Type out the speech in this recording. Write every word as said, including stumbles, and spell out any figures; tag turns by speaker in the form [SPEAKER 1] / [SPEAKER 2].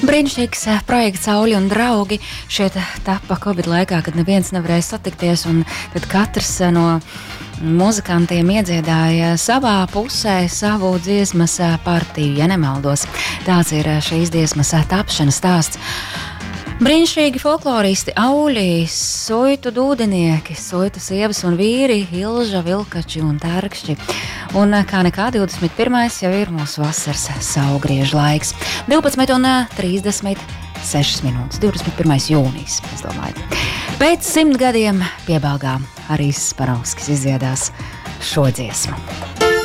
[SPEAKER 1] Brīnišķīgs projekts Sauļi un draugi šeit tapa Covid laikā, kad neviens nevarēja satikties, un tad katrs no muzikantiem iedziedāja savā pusē savu dziesmas partiju, ja nemaldos. Tāds ir šīs dziesmas tapšanas stāsts. Brīnišķīgi folkloristi, auļi, suitu dūdenieki, suitu sievas un vīri, Ilža, Vilkači un Tērkšķi. Un kā nekā divdesmit pirmais jau ir mūsu vasaras saulgriežu laiks. divpadsmit un trīsdesmit sešas minūtes, divdesmit pirmais jūnijas, es domāju. Pēc simt gadiem piebalgām Harijs Sparovskis izdziedās šo dziesmu.